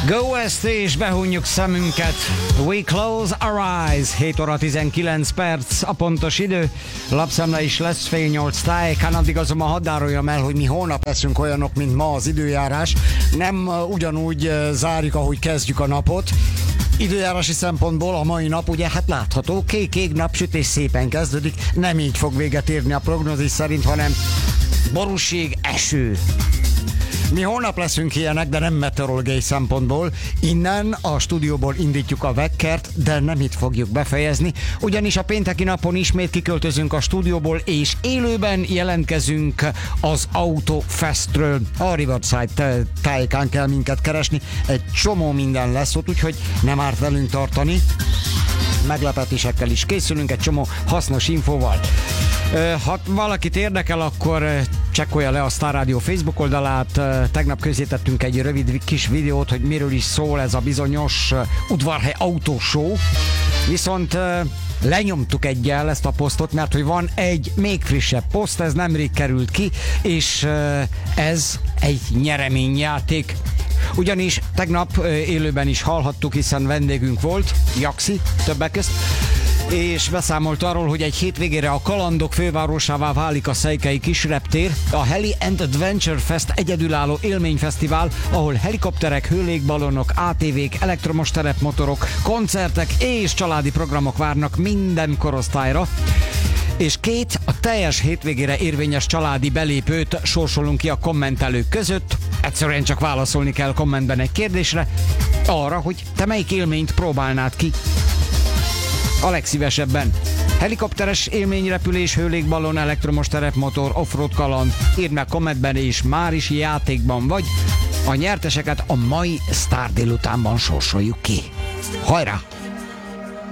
Go West és behunjuk szemünket. We close our eyes. 7 óra 19 perc a pontos idő. Lapszemle is lesz fél 8 tájékán. Addig azonban hadd áruljam el, hogy mi holnap leszünk olyanok, mint ma az időjárás. Nem ugyanúgy zárjuk, ahogy kezdjük a napot. Időjárási szempontból a mai nap ugye hát látható, kék napsütés szépen kezdődik, nem így fog véget érni a prognózis szerint, hanem borúség, eső. Mi holnap leszünk ilyenek, de nem meteorológiai szempontból. Innen a stúdióból indítjuk a vekkert, de nem itt fogjuk befejezni, ugyanis a pénteki napon ismét kiköltözünk a stúdióból, és élőben jelentkezünk az Autofestről. A Riverside tájékán kell minket keresni, egy csomó minden lesz ott, úgyhogy nem árt velünk tartani. Meglepetésekkel is készülünk, egy csomó hasznos infóval. Ha valakit érdekel, akkor csekkolja le a Star Radio Facebook oldalát. Tegnap közzétettünk egy rövid kis videót, hogy miről is szól ez a bizonyos udvarhely autóshow. Viszont lenyomtuk egyel ezt a posztot, mert hogy van egy még frissebb poszt, ez nemrég került ki, és ez egy nyereményjáték. Ugyanis tegnap élőben is hallhattuk, hiszen vendégünk volt, Jaxi többek közt, és beszámolt arról, hogy egy hétvégére a kalandok fővárosává válik a Szejkely Kisreptér, a Heli and Adventure Fest egyedülálló élményfesztivál, ahol helikopterek, hőlégballonok, ATV-k, elektromos terepmotorok, koncertek és családi programok várnak minden korosztályra. És 2 a teljes hétvégére érvényes családi belépőt sorsolunk ki a kommentelők között. Egyszerűen csak válaszolni kell kommentben egy kérdésre, arra, hogy te melyik élményt próbálnád ki a legszívesebben. Helikopteres élményrepülés, hőlégballon, elektromos terepmotor, offroad kaland. Írd meg kommentben, és már is játékban vagy. A nyerteseket a mai Sztár délutánban sorsoljuk ki. Hajrá!